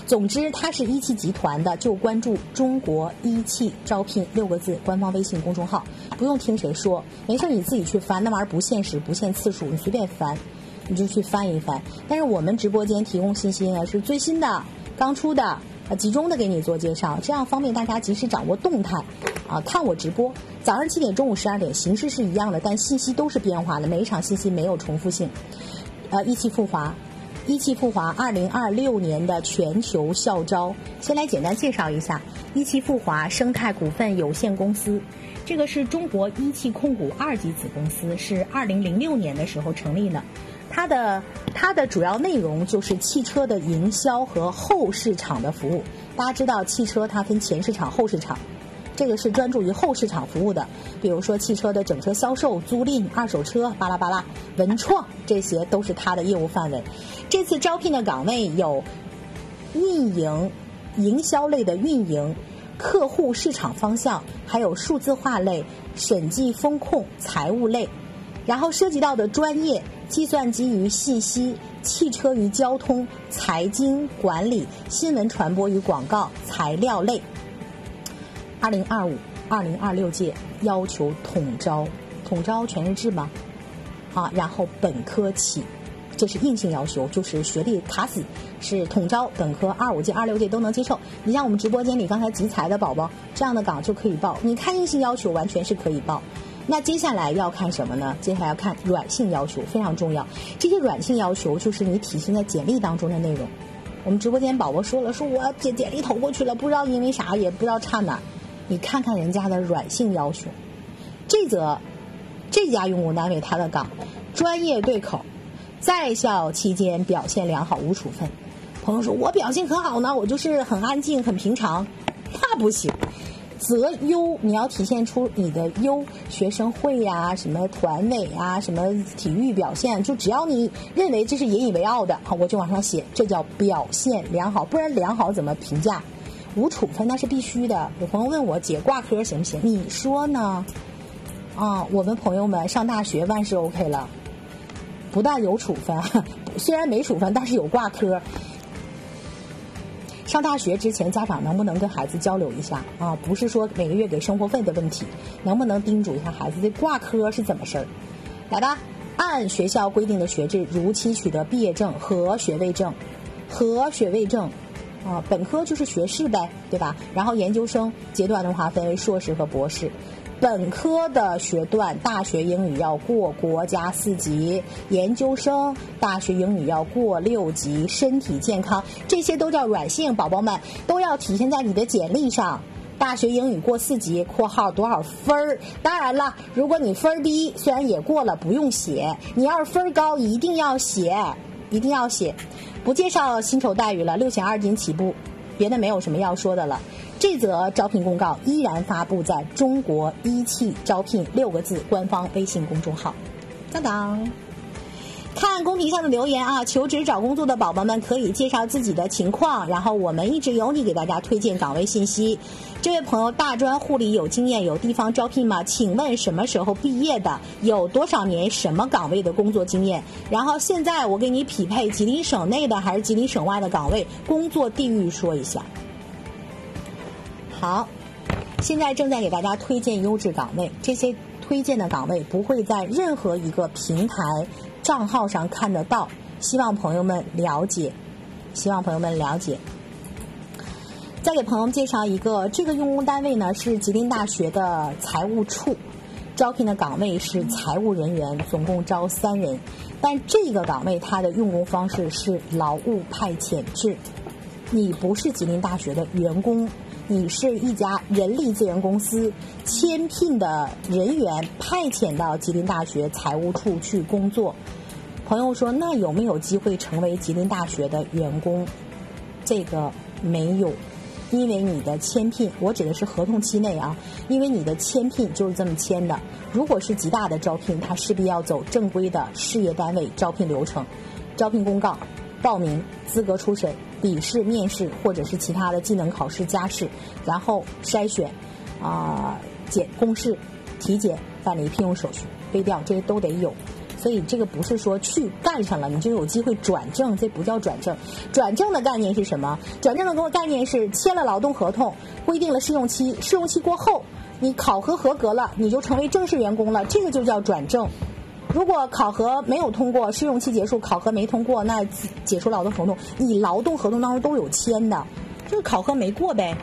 总之，它是一汽集团的，就关注中国一汽招聘6个字官方微信公众号，不用听谁说，没事你自己去翻，那玩意儿不限时不限次数，你随便翻，你就去翻一翻。但是我们直播间提供信息呢是最新的、刚出的、集中的给你做介绍，这样方便大家及时掌握动态看我直播，早上7点、中午12点，形式是一样的，但信息都是变化的，每一场信息没有重复性。一汽富华2026年的全球校招，先来简单介绍一下一汽富华生态股份有限公司，这个是中国一汽控股2级子公司，是2006年的时候成立的。它的主要内容就是汽车的营销和后市场的服务。大家知道汽车它分前市场、后市场，这个是专注于后市场服务的，比如说汽车的整车销售、租赁、二手车、巴拉巴拉、文创，这些都是它的业务范围。这次招聘的岗位有运营、营销类的运营、客户市场方向，还有数字化类、审计风控、财务类。然后涉及到的专业，计算机与信息、汽车与交通、财经管理、新闻传播与广告、材料类。2025、2026届要求统招全日制吗？然后本科起，这是硬性要求，就是学历卡死，是统招本科25届、26届都能接受。你像我们直播间里刚才集财的宝宝，这样的岗就可以报。你看硬性要求完全是可以报。那接下来要看什么呢？接下来要看软性要求，非常重要。这些软性要求就是你体现在简历当中的内容。我们直播间宝宝说了，说我简历投过去了，不知道因为啥，也不知道差哪。你看看人家的软性要求。这家用工单位它的岗专业对口，在校期间表现良好无处分。朋友说我表现很好呢，我就是很安静很平常，那不行。择优，你要体现出你的优，学生会呀、什么团委啊、什么体育表现，就只要你认为这是引以为傲的，我就往上写，这叫表现良好，不然良好怎么评价？无处分那是必须的。有朋友问我姐挂科行不行？你说呢？我们朋友们上大学万事 OK 了，不但有处分，虽然没处分，但是有挂科。上大学之前，家长能不能跟孩子交流一下不是说每个月给生活费的问题，能不能叮嘱一下孩子这挂科是怎么事儿？来吧，按学校规定的学制，如期取得毕业证和学位证。本科就是学士呗，对吧？然后研究生阶段的话分为硕士和博士。本科的学段大学英语要过国家4级，研究生大学英语要过6级，身体健康这些都叫软性，宝宝们都要体现在你的简历上。大学英语过4级（括号多少分儿）？当然了，如果你分低，虽然也过了，不用写；你要是分高，一定要写，一定要写。不介绍薪酬待遇了，6钱2斤起步，别的没有什么要说的了。这则招聘公告依然发布在中国一汽招聘6个字官方微信公众号。当当，看公屏上的留言求职找工作的宝宝们可以介绍自己的情况，然后我们一直有你给大家推荐岗位信息。这位朋友，大专护理有经验，有地方招聘吗？请问什么时候毕业的？有多少年什么岗位的工作经验？然后现在我给你匹配吉林省内的还是吉林省外的岗位，工作地域说一下。好，现在正在给大家推荐优质岗位，这些推荐的岗位不会在任何一个平台账号上看得到，希望朋友们了解。再给朋友们介绍一个，这个用工单位呢是吉林大学的财务处，招聘的岗位是财务人员，总共招3人，但这个岗位它的用工方式是劳务派遣制，你不是吉林大学的员工，你是一家人力资源公司签聘的人员，派遣到吉林大学财务处去工作。朋友说那有没有机会成为吉林大学的员工？这个没有，因为你的签聘，我指的是合同期内因为你的签聘就是这么签的。如果是极大的招聘，它势必要走正规的事业单位招聘流程，招聘公告、报名、资格初审、笔试、面试或者是其他的技能考试加试，然后筛选公示、体检、办理聘用手续、备调，这些都得有。 所以这个不是说去干上了你就有机会转正，这不叫转正。转正的概念是什么？转正的概念是签了劳动合同，规定了试用期，试用期过后你考核合格了，你就成为正式员工了，这个就叫转正。如果考核没有通过，试用期结束，考核没通过，那解除劳动合同，你劳动合同当中都有签的，就是考核没过呗。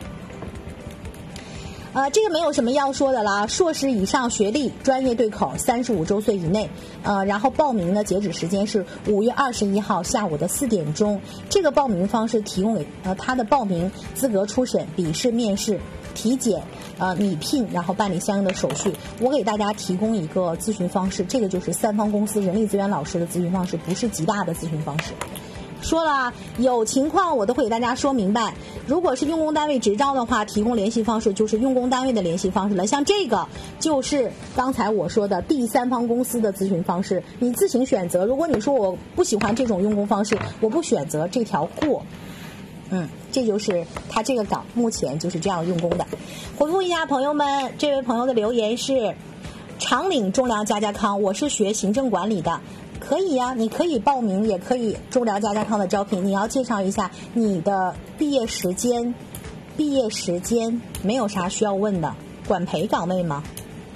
这个没有什么要说的啦，硕士以上学历，专业对口，35周岁以内，然后报名的截止时间是5月21号下午的4点钟。这个报名方式提供给他的报名、资格初审、笔试、面试、体检、拟聘，然后办理相应的手续。我给大家提供一个咨询方式，这个就是三方公司人力资源老师的咨询方式，不是极大的咨询方式。说了有情况我都会给大家说明白。如果是用工单位执照的话，提供联系方式就是用工单位的联系方式了。像这个就是刚才我说的第三方公司的咨询方式，你自行选择。如果你说我不喜欢这种用工方式，我不选择这条过。这就是他这个岗目前就是这样用工的。回复一下朋友们，这位朋友的留言是长岭中粮家家康，我是学行政管理的。可以呀，你可以报名，也可以中粮家家康的招聘。你要介绍一下你的毕业时间没有啥需要问的。管培岗位吗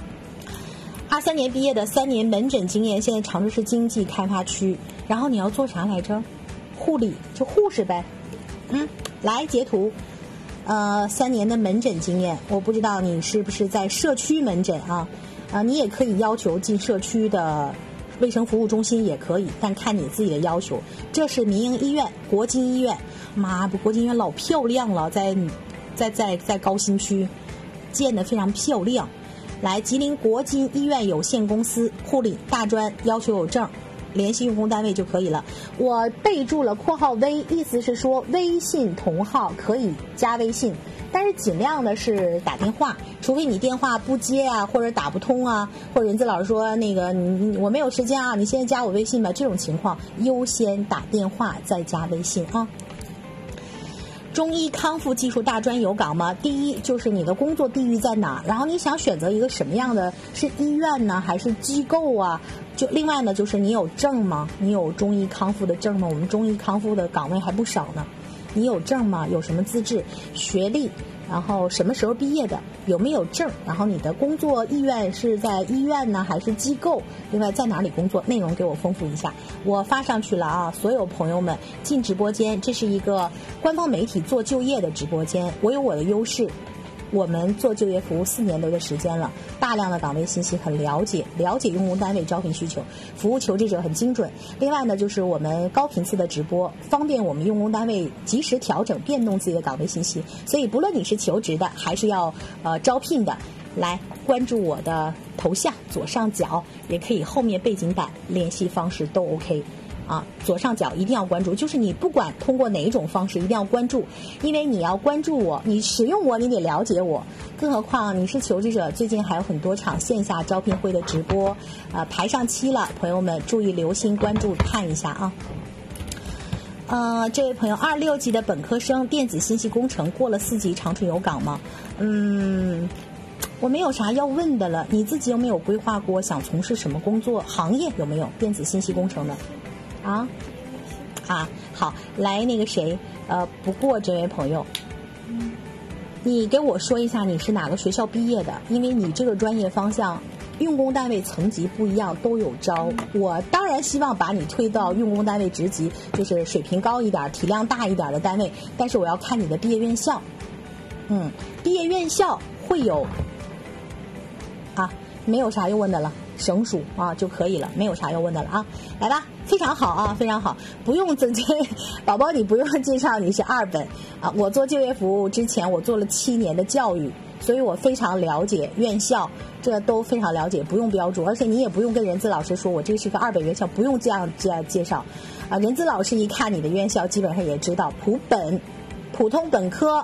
？23年毕业的，3年门诊经验，现在长治市经济开发区。然后你要做啥来着？护理，就护士呗。来截图。3年的门诊经验，我不知道你是不是在社区门诊啊？你也可以要求进社区的卫生服务中心也可以，但看你自己的要求。这是民营医院，国金医院。妈，国金医院老漂亮了，在高新区建得非常漂亮。来，吉林国金医院有限公司护理大专，要求有证，联系用工单位就可以了。我备注了括号微，意思是说微信同号可以加微信，但是尽量的是打电话，除非你电话不接啊，或者打不通啊，或者人家老师说那个我没有时间啊，你现在加我微信吧，这种情况优先打电话再加微信啊。中医康复技术大专有岗吗？第一就是你的工作地域在哪，然后你想选择一个什么样的，是医院呢还是机构啊？就另外呢就是你有证吗？你有中医康复的证吗？我们中医康复的岗位还不少呢。你有证吗？有什么资质、学历，然后什么时候毕业的，有没有证，然后你的工作意愿是在医院呢还是机构，另外在哪里工作，内容给我丰富一下。我发上去了啊，所有朋友们进直播间，这是一个官方媒体做就业的直播间。我有我的优势，我们做就业服务4年多的时间了，大量的岗位信息很了解用工单位招聘需求，服务求职者很精准。另外呢就是我们高频次的直播，方便我们用工单位及时调整变动自己的岗位信息。所以不论你是求职的还是要招聘的，来关注我的头像左上角，也可以后面背景板联系方式都 OK啊，左上角一定要关注，就是你不管通过哪一种方式一定要关注，因为你要关注我，你使用我，你得了解我，更何况你是求职者。最近还有很多场线下招聘会的直播排上期了，朋友们注意留心关注看一下啊。这位朋友26级的本科生，电子信息工程，过了4级，长春有岗吗？我没有啥要问的了，你自己有没有规划过想从事什么工作行业？有没有电子信息工程的好，来那个谁不过这位朋友，你给我说一下你是哪个学校毕业的，因为你这个专业方向用工单位层级不一样都有招，我当然希望把你推到用工单位职级，就是水平高一点体量大一点的单位，但是我要看你的毕业院校。毕业院校会有没有啥要问的了，省属就可以了，没有啥要问的了啊。来吧，非常好啊，非常好，不用这宝宝你不用介绍你是2本我做就业服务之前我做了7年的教育，所以我非常了解院校，这都非常了解，不用标注，而且你也不用跟人资老师说我这是个2本院校，不用这样介绍人资老师一看你的院校基本上也知道普通本科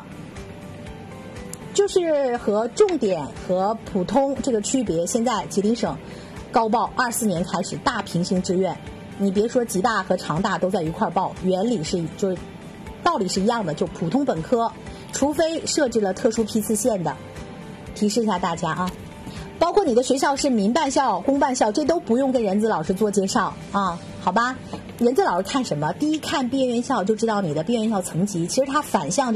就是和重点和普通这个区别。现在吉林省高报24年开始大平行志愿，你别说吉大和长大都在一块报，原理就是道理是一样的，就普通本科，除非设置了特殊批次线的。提示一下大家啊， 包括你的学校是民办校、公办校，这都不用跟人资老师做介绍啊，好吧？人资老师看什么？第一，看毕业院校就知道你的毕业院校层级，其实它反向